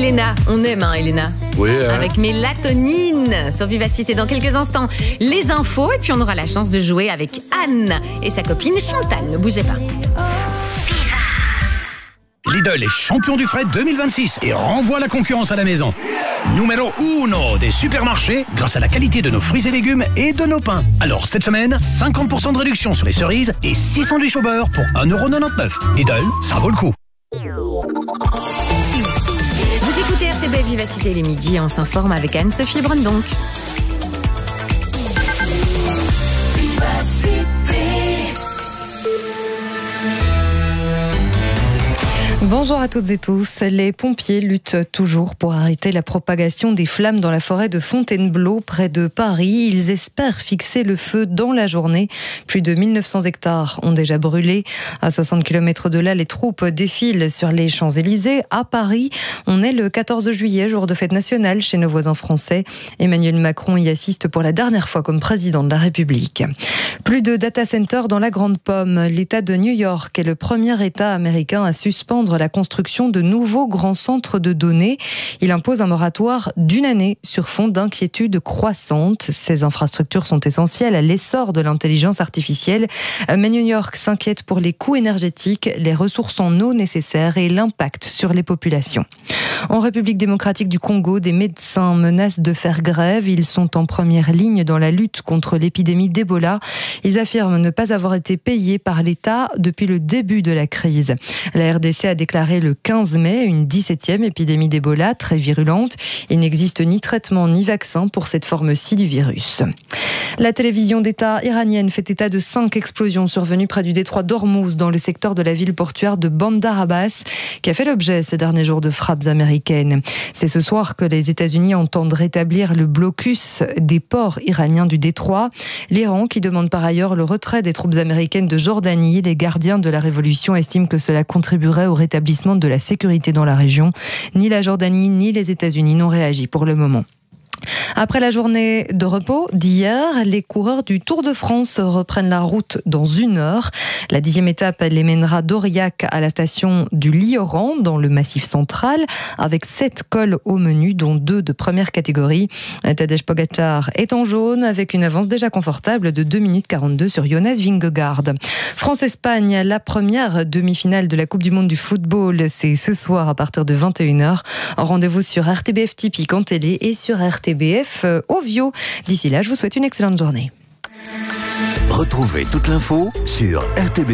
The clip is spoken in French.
Elena, on aime Elena. Oui. Avec Mélatonine sur Vivacité dans quelques instants. Les infos et puis on aura la chance de jouer avec Anne et sa copine Chantal. Ne bougez pas. Lidl est champion du fret 2026 et renvoie la concurrence à la maison. Numéro 1 des supermarchés grâce à la qualité de nos fruits et légumes et de nos pains. Alors cette semaine, 50% de réduction sur les cerises et 6 sandwichs au beurre pour 1,99€. Lidl, ça vaut le coup. Vous écoutez RTB Vivacité les midis, on s'informe avec Anne-Sophie Brendonck. Bonjour à toutes et tous. Les pompiers luttent toujours pour arrêter la propagation des flammes dans la forêt de Fontainebleau, près de Paris. Ils espèrent fixer le feu dans la journée. Plus de 1900 hectares ont déjà brûlé. À 60 km de là, les troupes défilent sur les Champs-Élysées. À Paris, on est le 14 juillet, jour de fête nationale chez nos voisins français. Emmanuel Macron y assiste pour la dernière fois comme président de la République. Plus de data centers dans la Grande Pomme. L'État de New York est le premier État américain à suspendre la construction de nouveaux grands centres de données. Il impose un moratoire d'1 année sur fond d'inquiétudes croissantes. Ces infrastructures sont essentielles à l'essor de l'intelligence artificielle. Mais New York s'inquiète pour les coûts énergétiques, les ressources en eau nécessaires et l'impact sur les populations. En République démocratique du Congo, des médecins menacent de faire grève. Ils sont en première ligne dans la lutte contre l'épidémie d'Ebola. Ils affirment ne pas avoir été payés par l'État depuis le début de la crise. La RDC a déclaré le 15 mai une 17e épidémie d'Ebola très virulente. Il n'existe ni traitement ni vaccin pour cette forme-ci du virus. La télévision d'État iranienne fait état de 5 explosions survenues près du détroit d'Ormuz dans le secteur de la ville portuaire de Bandar Abbas qui a fait l'objet ces derniers jours de frappes américaines. C'est ce soir que les États-Unis entendent rétablir le blocus des ports iraniens du détroit. L'Iran qui demande par ailleurs le retrait des troupes américaines de Jordanie. Les gardiens de la révolution estiment que cela contribuerait au rétablissement de la sécurité dans la région. Ni la Jordanie ni les États-Unis n'ont réagi pour le moment. Après la journée de repos d'hier, les coureurs du Tour de France reprennent la route dans 1 heure. La 10e étape les mènera d'Aurillac à la station du Lioran dans le Massif central avec 7 cols au menu dont 2 de première catégorie. Tadej Pogacar est en jaune avec une avance déjà confortable de 2 minutes 42 sur Jonas Vingegaard. France-Espagne, la première demi-finale de la Coupe du Monde du football, c'est ce soir à partir de 21h. Rendez-vous sur RTBF Typique en télé et sur RTBF Ovio. D'ici là, je vous souhaite une excellente journée. Retrouvez toute l'info sur RTB.